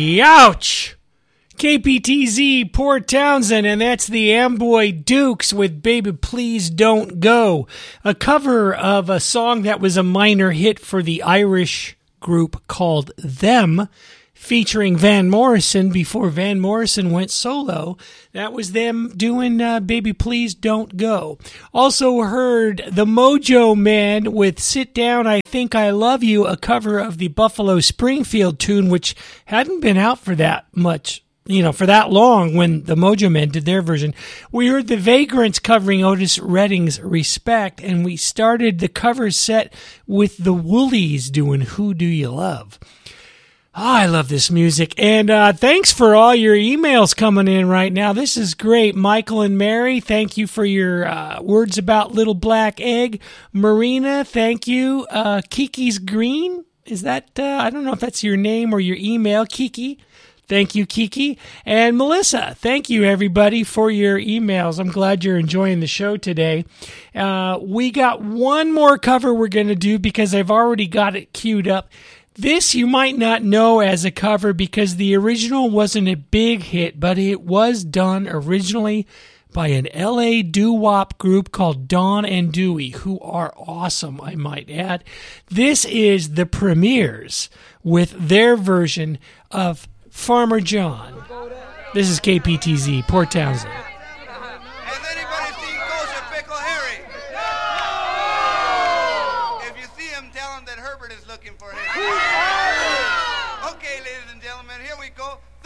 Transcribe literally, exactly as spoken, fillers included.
Youch! K P T Z, Port Townsend, and that's the Amboy Dukes with Baby Please Don't Go, a cover of a song that was a minor hit for the Irish group called Them, featuring Van Morrison before Van Morrison went solo. That was them doing uh, Baby Please Don't Go. Also heard the Mojo Men with Sit Down, I Think I Love You, a cover of the Buffalo Springfield tune, which hadn't been out for that much, you know, for that long when the Mojo Men did their version. We heard the Vagrants covering Otis Redding's Respect, and we started the cover set with the Woolies doing Who Do You Love? Oh, I love this music. And uh, thanks for all your emails coming in right now. This is great. Michael and Mary, thank you for your uh, words about Little Black Egg. Marina, thank you. Uh, Kiki's Green, is that, uh, I don't know if that's your name or your email. Kiki, thank you, Kiki. And Melissa, thank you, everybody, for your emails. I'm glad you're enjoying the show today. Uh, we got one more cover we're going to do because I've already got it queued up. This you might not know as a cover because the original wasn't a big hit, but it was done originally by an L A doo-wop group called Dawn and Dewey, who are awesome, I might add. This is the Premiers with their version of Farmer John. This is K P T Z, Port Townsend.